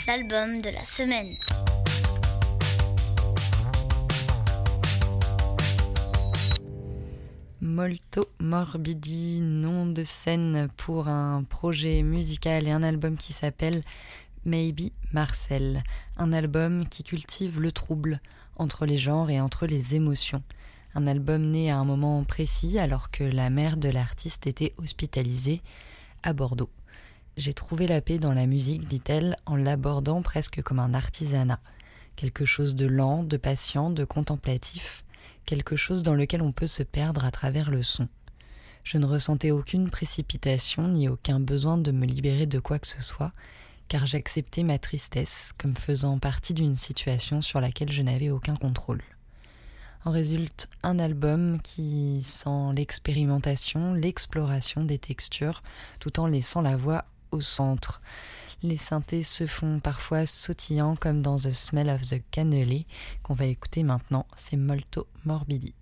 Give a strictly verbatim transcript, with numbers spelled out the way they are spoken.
l'album de la semaine. Molto Morbidi, nom de scène pour un projet musical et un album qui s'appelle Maybe Marcel, un album qui cultive le trouble entre les genres et entre les émotions. Un album né à un moment précis alors que la mère de l'artiste était hospitalisée à Bordeaux. J'ai trouvé la paix dans la musique, dit-elle, en l'abordant presque comme un artisanat. Quelque chose de lent, de patient, de contemplatif, quelque chose dans lequel on peut se perdre à travers le son. Je ne ressentais aucune précipitation ni aucun besoin de me libérer de quoi que ce soit, car j'acceptais ma tristesse comme faisant partie d'une situation sur laquelle je n'avais aucun contrôle. En résulte un album qui sent l'expérimentation, l'exploration des textures, tout en laissant la voix au centre. Les synthés se font parfois sautillants comme dans The Smell of the Cannelé, qu'on va écouter maintenant, c'est Molto Morbidi.